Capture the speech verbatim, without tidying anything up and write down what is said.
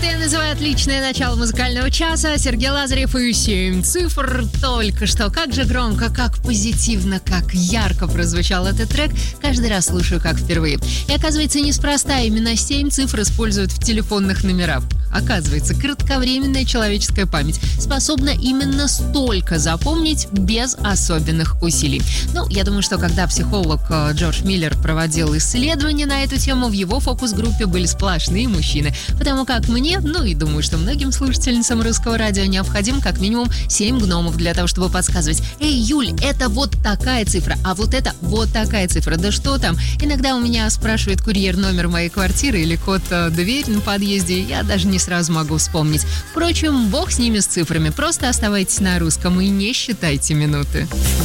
Я называю отличное начало музыкального часа. Сергей Лазарев и семь цифр только что. Как же громко, как позитивно, как ярко прозвучал этот трек. Каждый раз слушаю как впервые. И оказывается, неспроста именно семь цифр используют в телефонных номерах. Оказывается, кратковременная человеческая память способна именно столько запомнить без особенных усилий. Ну, я думаю, что когда психолог Джордж Миллер проводил исследования на эту тему, в его фокус-группе были сплошные мужчины. Потому как мне, ну и думаю, что многим слушательницам русского радио необходим как минимум семь гномов для того, чтобы подсказывать: «Эй, Юль, это вот такая цифра, а вот это вот такая цифра». Да что там? Иногда у меня спрашивает курьер номер моей квартиры или код дверь на подъезде, я даже не сразу могу вспомнить. Впрочем, бог с ними, с цифрами. Просто оставайтесь на русском и не считайте минуты.